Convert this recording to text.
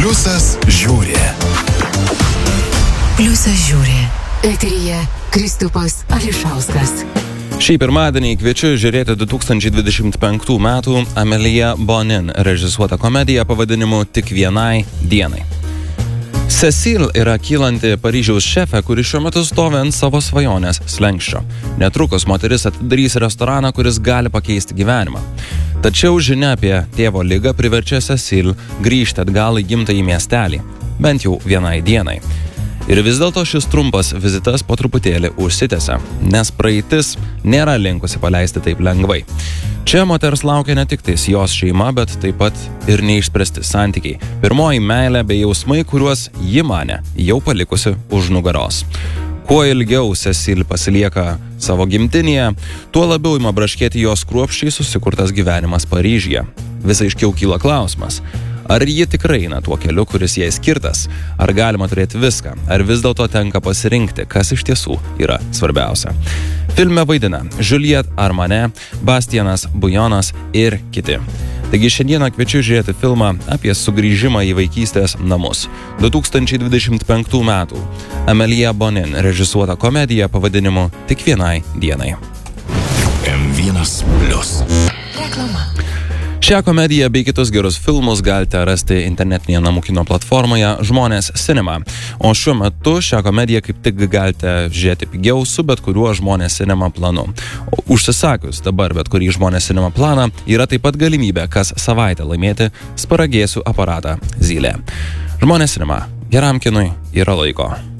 Pliusas žiūri. Pliusas žiūri. Eteryje Kristupas Ališauskas. Šį pirmadienį kviečiu žiūrėti 2025 metų Amelia Bonin režisuotą komediją pavadinimu Tik vienai dienai. Cecile yra kylanti Paryžiaus šefė, kuri šiuo metu stovi ant savo svajonės slenksčio. Netrukus moteris atidarys restoraną, kuris gali pakeisti gyvenimą. Tačiau žinia apie tėvo ligą priverčia Cecile grįžti atgal į gimtąjį miestelį, bent jau vienai dienai. Ir vis dėlto šis trumpas vizitas po truputėlį užsitęsia, nes praeitis nėra linkusi paleisti taip lengvai. Čia moters laukia ne tik tais jos šeima, bet taip pat ir neišspręsti santykiai. Pirmoji meilė bei jausmai, kuriuos ji manė jau palikusi už nugaros. Kuo ilgiau Cecile pasilieka savo gimtinėje, tuo labiau ima braškėti jos kruopščiai susikurtas gyvenimas Paryžiuje. Vis aiškiau kyla klausimas: ar ji tikrai eina tuo keliu, kuris jai skirtas? Ar galima turėti viską? Ar vis dėlto tenka pasirinkti, kas iš tiesų yra svarbiausia? Filme vaidina Juliette Armanet, Bastianas Bujonas ir kiti. Taigi šiandieną kviečiu žiūrėti filmą apie sugrįžimą į vaikystės namus. 2025 metų Amelia Bonin režisuota komedija pavadinimu Tik vienai dienai. M1 Plius. Reklama. Šią komediją bei kitus gerus filmus galite rasti internetinėje namų kino platformoje Žmonės Cinema. O šiuo metu šią komediją kaip tik galite žiūrėti pigiau su bet kuriuo Žmonės Cinema planu. Užsisakius dabar bet kurį Žmonės Cinema planą yra taip pat galimybė kas savaitę laimėti sparagėsių aparatą Zylė. Žmonės Cinema. Geram kinui yra laiko.